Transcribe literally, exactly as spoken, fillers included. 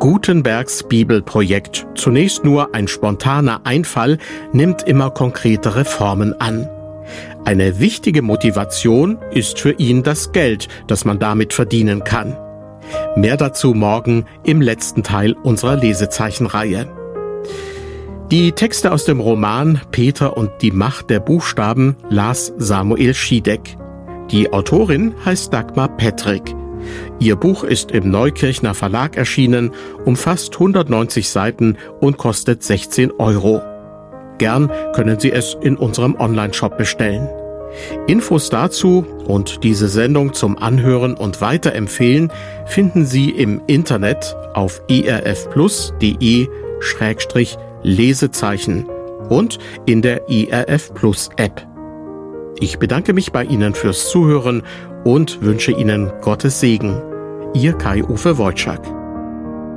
Gutenbergs Bibelprojekt, zunächst nur ein spontaner Einfall, nimmt immer konkretere Formen an. Eine wichtige Motivation ist für ihn das Geld, das man damit verdienen kann. Mehr dazu morgen im letzten Teil unserer Lesezeichenreihe. Die Texte aus dem Roman Peter und die Macht der Buchstaben las Samuel Schiedek. Die Autorin heißt Dagmar Pettrick. Ihr Buch ist im Neukirchner Verlag erschienen, umfasst hundertneunzig Seiten und kostet sechzehn Euro. Gern können Sie es in unserem Onlineshop bestellen. Infos dazu und diese Sendung zum Anhören und Weiterempfehlen finden Sie im Internet auf erfplus.de Schrägstrich Lesezeichen und in der E R F Plus App. Ich bedanke mich bei Ihnen fürs Zuhören und wünsche Ihnen Gottes Segen. Ihr Kai-Uwe Wojczak.